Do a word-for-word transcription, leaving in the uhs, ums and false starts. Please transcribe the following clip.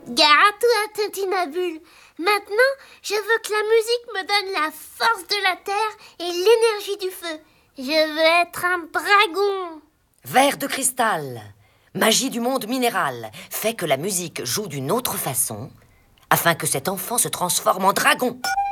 Gare à toi, Tintinabule. Maintenant, je veux que la musique me donne la force de la terre et l'énergie du feu. Je veux être un dragon. Verre de cristal, magie du monde minéral, fait que la musique joue d'une autre façon, afin que cet enfant se transforme en dragon.